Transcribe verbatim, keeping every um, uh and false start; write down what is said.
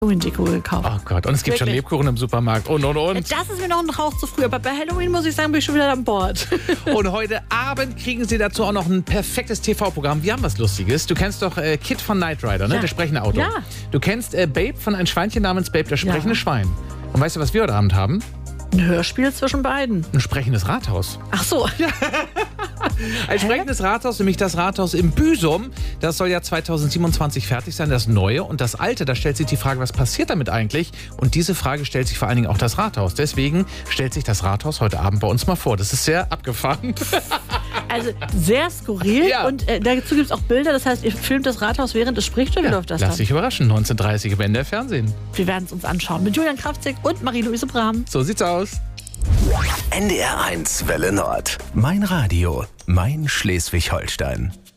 Halloween-Deko gekauft. Oh Gott, und es gibt Wirklich? schon Lebkuchen im Supermarkt und, und, und. Das ist mir noch ein Hauch zu früh, aber bei Halloween muss ich sagen, bin ich schon wieder an Bord. Und heute Abend kriegen Sie dazu auch noch ein perfektes T V-Programm. Wir haben was Lustiges. Du kennst doch äh, Kid von Knight Rider, ne? Ja. Das sprechende Auto. Ja. Du kennst äh, Babe von Ein Schweinchen namens Babe, das sprechende Ja. Schwein. Und weißt du, was wir heute Abend haben? Ein Hörspiel zwischen beiden. Ein sprechendes Rathaus. Ach so. Ein sprechendes Rathaus, nämlich das Rathaus im Büsum. Das soll ja zweitausendsiebenundzwanzig fertig sein, das Neue. Und das Alte, da stellt sich die Frage, was passiert damit eigentlich? Und diese Frage stellt sich vor allen Dingen auch das Rathaus. Deswegen stellt sich das Rathaus heute Abend bei uns mal vor. Das ist sehr abgefahren. Also sehr skurril. Ja. Und äh, dazu gibt es auch Bilder. Das heißt, ihr filmt das Rathaus, während es spricht. Oder wie Ja, läuft das lass dann? dich überraschen. neunzehnhundertdreißig im N D R Fernsehen. Wir werden es uns anschauen. Mit Julian Kraftzig und Marie-Louise Brahm. So sieht's aus. N D R eins Welle Nord. Mein Radio. Mein Schleswig-Holstein.